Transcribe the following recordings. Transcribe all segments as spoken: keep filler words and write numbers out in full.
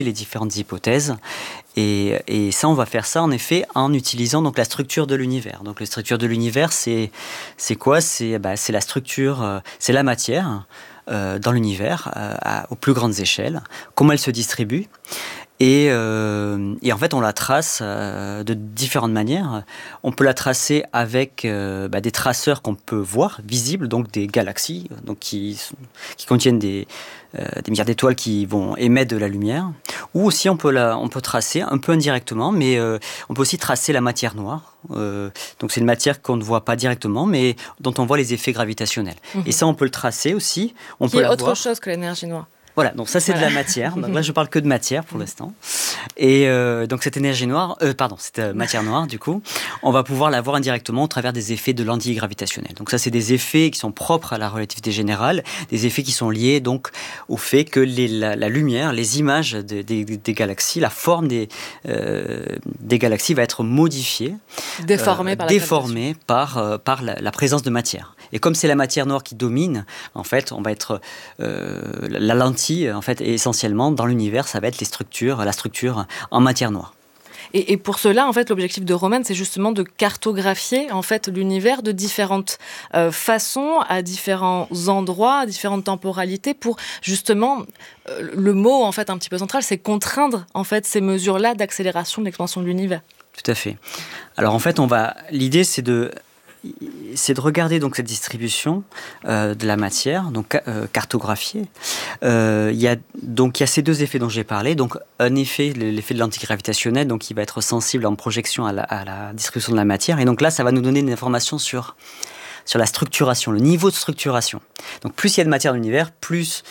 les différentes hypothèses. Et, et ça, on va faire ça en effet en utilisant donc la structure de l'univers. Donc la structure de l'univers, c'est, c'est quoi ? C'est, bah, c'est la structure, euh, c'est la matière euh, dans l'univers euh, à, aux plus grandes échelles, comment elle se distribue. Et, euh, et en fait, on la trace euh, de différentes manières. On peut la tracer avec euh, bah, des traceurs qu'on peut voir, visibles, donc des galaxies, donc qui, qui contiennent des, euh, des milliards d'étoiles qui vont émettre de la lumière. Ou aussi, on peut, la, on peut tracer un peu indirectement, mais euh, on peut aussi tracer la matière noire. Euh, donc, c'est une matière qu'on ne voit pas directement, mais dont on voit les effets gravitationnels. Mmh. Et ça, on peut le tracer aussi. On qui peut est la autre voir. chose que l'énergie noire. Voilà, donc ça c'est voilà. de la matière. Donc là je parle que de matière pour l'instant. Et euh, donc cette énergie noire, euh, pardon, cette euh, matière noire du coup, on va pouvoir la voir indirectement au travers des effets de lentilles gravitationnelles. Donc ça c'est des effets qui sont propres à la relativité générale, des effets qui sont liés donc au fait que les, la, la lumière, les images de, des, des galaxies, la forme des, euh, des galaxies va être modifiée, déformée euh, par, la déformée par, euh, par la, la présence de matière. Et comme c'est la matière noire qui domine, en fait, on va être euh, la lentille, en fait, essentiellement dans l'univers, ça va être les structures, la structure en matière noire. Et, et pour cela, en fait, l'objectif de Roman, c'est justement de cartographier en fait l'univers de différentes euh, façons, à différents endroits, à différentes temporalités, pour justement euh, le mot en fait un petit peu central, c'est contraindre en fait ces mesures-là d'accélération de l'expansion de l'univers. Tout à fait. Alors en fait, on va. L'idée, c'est de c'est de regarder donc cette distribution euh, de la matière, donc euh, cartographiée. Euh, il y a donc il y a ces deux effets dont j'ai parlé. Donc un effet, l'effet de l'antigravitationnel, donc qui va être sensible en projection à la, à la distribution de la matière. Et donc là, ça va nous donner une information sur sur la structuration, le niveau de structuration. Donc plus il y a de matière dans l'univers, plus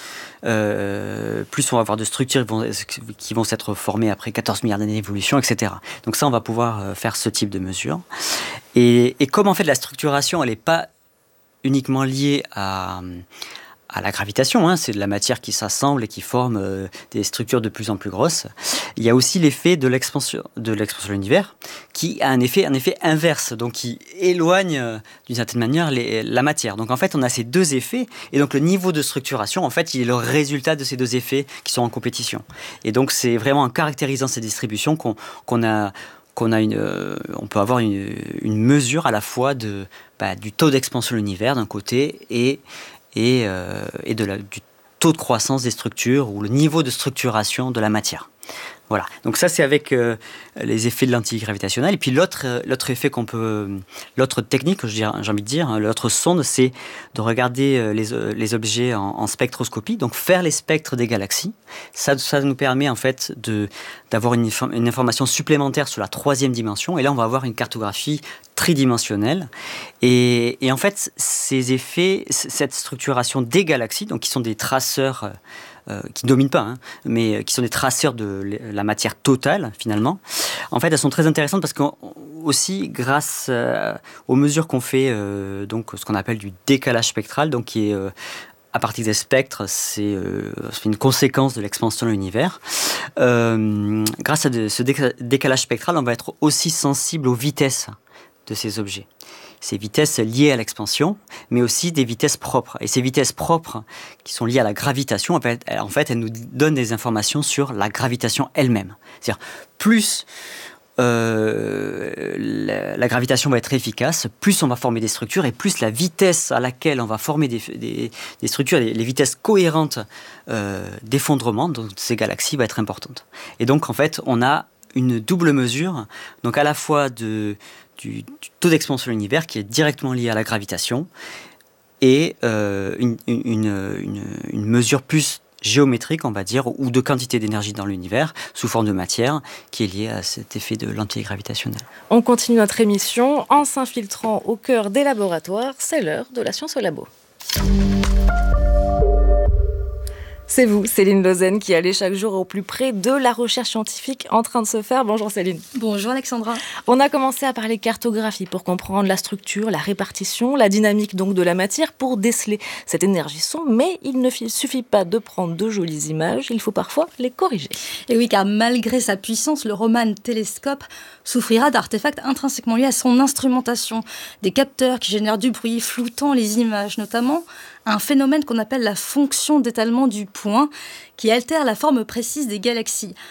euh, plus on va avoir de structures qui vont, qui vont s'être formées après quatorze milliards d'années d'évolution, et cetera. Donc ça, on va pouvoir faire ce type de mesure. Et, et comme en fait la structuration, elle n'est pas uniquement liée à, à la gravitation, hein, c'est de la matière qui s'assemble et qui forme euh, des structures de plus en plus grosses. Il y a aussi l'effet de l'expansion de l'expansion de l'univers, qui a un effet, un effet inverse, donc qui éloigne euh, d'une certaine manière les, la matière. Donc en fait, on a ces deux effets, et donc le niveau de structuration, en fait, il est le résultat de ces deux effets qui sont en compétition. Et donc c'est vraiment en caractérisant ces distributions qu'on, qu'on a qu'on a une, euh, on peut avoir une, une mesure à la fois de, bah, du taux d'expansion de l'univers d'un côté et, et, euh, et de la, du taux de croissance des structures ou le niveau de structuration de la matière. Voilà, donc ça c'est avec euh, les effets de l'antigravitationnel. Et puis l'autre, euh, l'autre effet qu'on peut, l'autre technique, j'ai envie de dire, hein, l'autre sonde, c'est de regarder euh, les, euh, les objets en, en spectroscopie, donc faire les spectres des galaxies. Ça, ça nous permet en fait de, d'avoir une, une information supplémentaire sur la troisième dimension. Et là, on va avoir une cartographie tridimensionnelle. Et, et en fait, ces effets, cette structuration des galaxies, donc qui sont des traceurs euh, Euh, qui ne dominent pas, hein, mais qui sont des traceurs de la matière totale, finalement. En fait, elles sont très intéressantes parce qu'aussi, grâce euh, aux mesures qu'on fait, euh, donc ce qu'on appelle du décalage spectral, donc qui est euh, à partir des spectres, c'est, euh, c'est une conséquence de l'expansion de l'univers. Euh, grâce à de, ce déca- décalage spectral, on va être aussi sensible aux vitesses de ces objets. Ces vitesses liées à l'expansion, mais aussi des vitesses propres. Et ces vitesses propres, qui sont liées à la gravitation, en fait, en fait elles nous donnent des informations sur la gravitation elle-même. C'est-à-dire, plus euh, la, la gravitation va être efficace, plus on va former des structures, et plus la vitesse à laquelle on va former des, des, des structures, les, les vitesses cohérentes euh, d'effondrement de ces galaxies va être importante. Et donc, en fait, on a une double mesure, donc à la fois de Du, du taux d'expansion de l'univers qui est directement lié à la gravitation et euh, une, une, une, une mesure plus géométrique, on va dire, ou de quantité d'énergie dans l'univers sous forme de matière qui est liée à cet effet de lentille gravitationnelle. On continue notre émission en s'infiltrant au cœur des laboratoires. C'est l'heure de la science au labo. C'est vous, Céline Lausanne, qui allez chaque jour au plus près de la recherche scientifique en train de se faire. Bonjour Céline. Bonjour Alexandra. On a commencé à parler cartographie pour comprendre la structure, la répartition, la dynamique donc de la matière pour déceler cette énergie sombre. Mais il ne suffit pas de prendre de jolies images, il faut parfois les corriger. Et oui, car malgré sa puissance, le Roman télescope souffrira d'artefacts intrinsèquement liés à son instrumentation. Des capteurs qui génèrent du bruit, floutant les images, notamment un phénomène qu'on appelle la fonction d'étalement du points qui altèrent la forme précise des galaxies.